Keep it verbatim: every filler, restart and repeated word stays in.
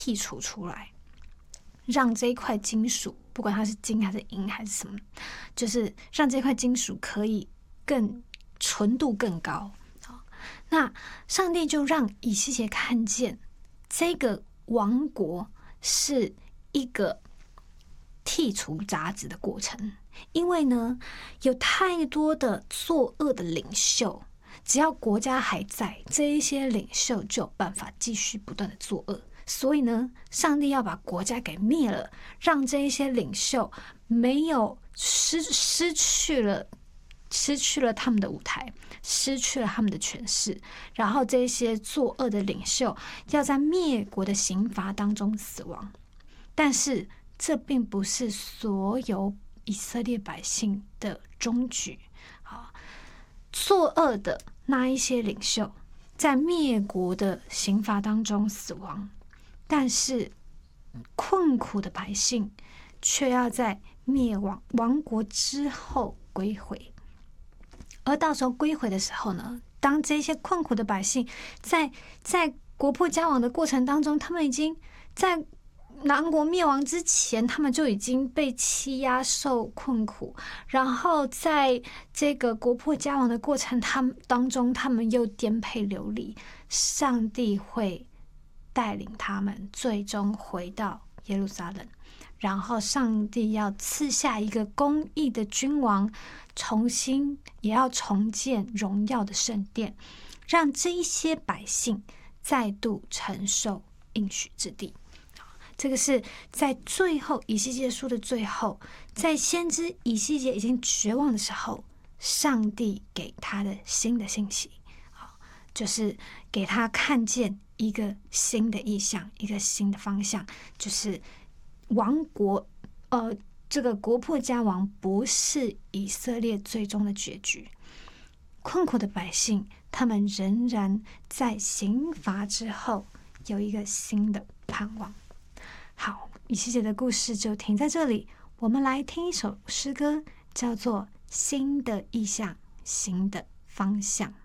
剔除出来，让这一块金属，不管它是金还是银还是什么，就是让这块金属可以更纯度更高。好，那上帝就让以西结看见这个王国是一个剔除杂质的过程，因为呢，有太多的作恶的领袖，只要国家还在，这一些领袖就有办法继续不断的作恶。所以呢，上帝要把国家给灭了，让这一些领袖没有失失去了失去了他们的舞台，失去了他们的权势，然后这些作恶的领袖要在灭国的刑罚当中死亡。但是这并不是所有以色列百姓的终局。好，作恶的那一些领袖在灭国的刑罚当中死亡，但是困苦的百姓却要在灭亡亡国之后归回。而到时候归回的时候呢，当这些困苦的百姓在在国破家亡的过程当中，他们已经在南国灭亡之前，他们就已经被欺压受困苦，然后在这个国破家亡的过程他们当中，他们又颠沛流离。上帝会带领他们最终回到耶路撒冷，然后上帝要赐下一个公义的君王，重新也要重建荣耀的圣殿，让这一些百姓再度承受应许之地。这个是在最后以西结书的最后，在先知以西结已经绝望的时候，上帝给他的新的信息，就是给他看见一个新的意象，一个新的方向，就是亡国，呃，这个国破家亡不是以色列最终的结局。困苦的百姓，他们仍然在刑罚之后有一个新的盼望。好，以西结的故事就停在这里。我们来听一首诗歌，叫做《新的意象，新的方向》。